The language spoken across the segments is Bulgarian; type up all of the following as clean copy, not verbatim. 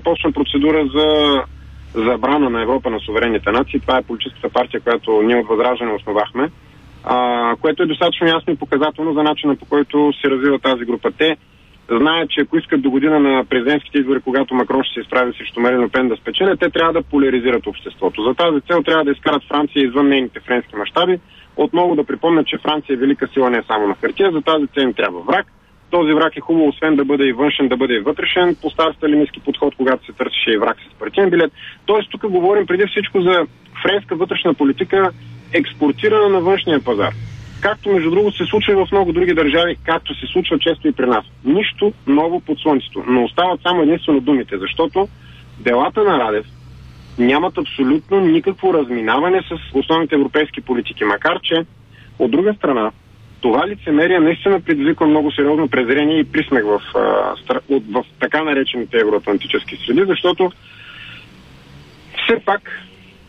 започна процедура за забрана на Европа на суверенните нации. Това е политическата партия, която ние от Възраждане основахме, което е достатъчно ясно и показателно за начина, по който се развива тази група. Те знаят, че ако искат до година на президентските избори, когато Макрон ще се изправи срещу Марин Ле Пен да спечелят, те трябва да поляризират обществото. За тази цел трябва да изкарат Франция извън нейните френски мащаби. Отново да припомнят, че Франция е велика сила не само на хартия, за тази цел им трябва враг. Този враг е хубаво, освен да бъде и външен, да бъде и вътрешен. По стар сталинистки подход, когато се търсеше и враг с партиен билет. Тоест тук говорим преди всичко за френска вътрешна политика, експортирана на външния пазар. Както между другото се случва и в много други държави, както се случва често и при нас. Нищо ново под слънцето. Но остават само единствено думите, защото делата на Радев нямат абсолютно никакво разминаване с основните европейски политики. Макар че, от друга страна, това лицемерие наистина предизвиква много сериозно презрение и присмех в така наречените евроатлантически среди, защото все пак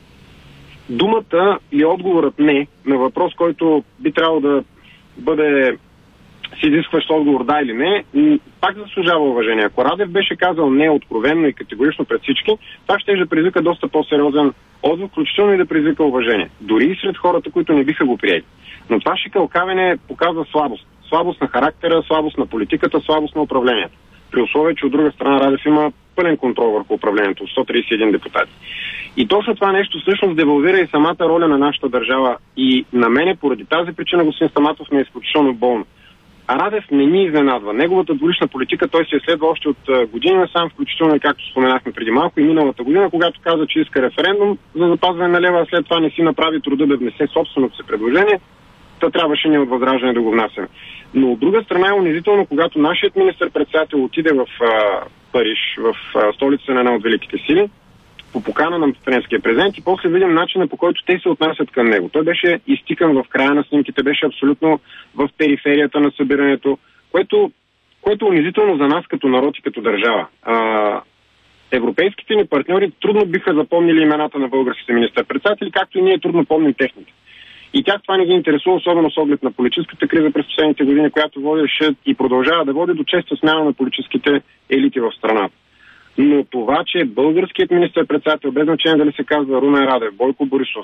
думата и отговорът не на въпрос, който би трябвало да бъде си изискващ отговор да или не, пак заслужава уважение. Ако Радев беше казал не откровенно и категорично пред всички, това ще предизвика доста по-сериозен отзвук, включително и да предизвика уважение. Дори и сред хората, които не биха го приели. Но това шикалкавене показва слабост. Слабост на характера, слабост на политиката, слабост на управлението. При условие, че от друга страна Радев има пълен контрол върху управлението, 131 депутати. И точно това нещо всъщност девалвира и самата роля на нашата държава. И на мене поради тази причина господин Стаматов ми е изключително болно. А Радев не ни изненадва. Неговата дворична политика той се изследва още от години насам, включително и както споменахме преди малко и миналата година, когато каза, че иска референдум за запазване на лева, а след това не си направи труда да внесе собственото си предложение, то трябваше ние от Възраждане да го внасяме. Но от друга страна е унизително, когато нашият министър-председател отиде в Париж, в столицата на една от великите сили, по покана на френския президент и после видим начина, по който те се отнасят към него. Той беше изтикан в края на снимките, беше абсолютно в периферията на събирането, което е унизително за нас като народ и като държава. Европейските ни партньори трудно биха запомнили имената на българските министър-председатели, както и ние трудно помним техните. И тях това не ги интересува, особено с оглед на политическата криза през последните години, която водеше и продължава да води до честа смяна на политическите елити в страната. Но това, че българският министър-председател, без значение дали се казва Румен Радев, Бойко Борисов,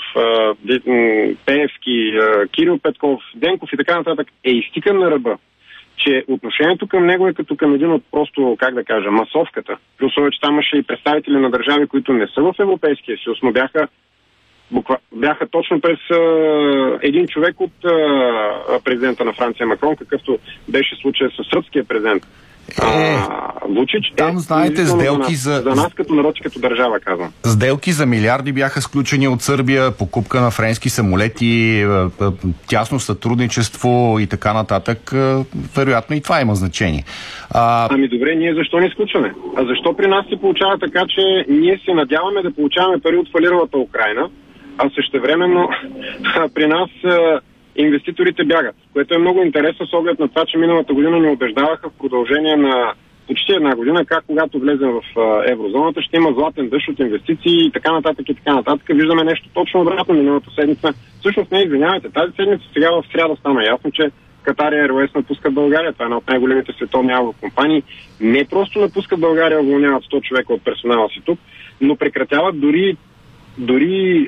Пеевски, Кирил Петков, Денков и така нататък, е изтикан на ръба, че отношението към него е като към един от просто, как да кажа, масовката. При условие, че там имаше и представители на държави, които не са в Европейския съюз, но бяха точно през един човек от президента на Франция Макрон, какъвто беше случай с сръбския президент. Вучич, там знаете сделки за нас като народ и като държава, казвам. Сделки за милиарди бяха сключени от Сърбия, покупка на френски самолети, тясно сътрудничество и така нататък. Вероятно и това има значение. Ами добре, ние защо не изключваме? А защо при нас се получава така, че ние се надяваме да получаваме пари от фалиралата Украйна, а същевременно при нас инвеститорите бягат, което е много интересно с оглед на това, че миналата година ни убеждаваха в продължение на почти една година, как когато влезем в еврозоната ще има златен дъжд от инвестиции и така нататък и така нататък. Виждаме нещо точно обратно миналата седмица. Всъщност не, извинявайте, тази седмица сега в сряда стана ясно, че Катар и Airways напускат България. Това е една от най-големите световни авиокомпании. Не просто напускат България, уволняват 100 човека от персонала си тук, но прекратяват дори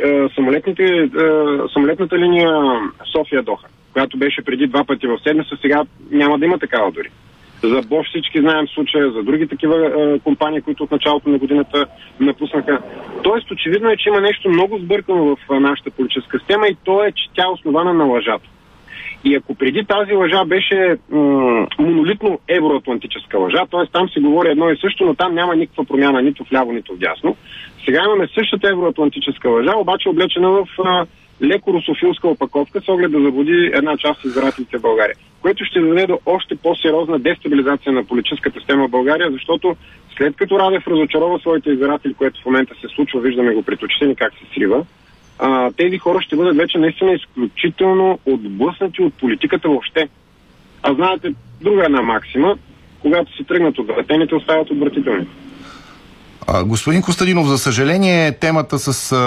самолетната линия София-Доха, която беше преди 2 пъти в седмица, сега няма да има такава дори. За Bosch всички знаем случая, за други такива компании, които от началото на годината напуснаха. Тоест, очевидно е, че има нещо много сбъркано в нашата политическа система и то е, че тя е основана на лъжата. И ако преди тази лъжа беше монолитно евроатлантическа лъжа, т.е. там се говори едно и също, но там няма никаква промяна нито вляво, нито вдясно. Сега имаме същата евроатлантическа лъжа, обаче облечена в леко русофилска опаковка с оглед да заблуди една част от избирателите в България, което ще доведе до още по-сериозна дестабилизация на политическата система в България, защото след като Радев разочарова своите избиратели, което в момента се случва, виждаме го пред очите ни как се срива, тези хора ще бъдат вече наистина изключително отблъснати от политиката въобще. А знаете, друга една максима, когато си тръгнат от вратените, остават отвратителни. Господин Костадинов, за съжаление, темата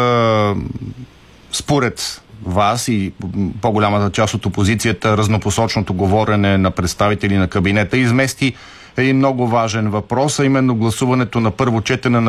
според вас и по-голямата част от опозицията, разнопосочното говорене на представители на кабинета измести един много важен въпрос, а именно гласуването на първо четене на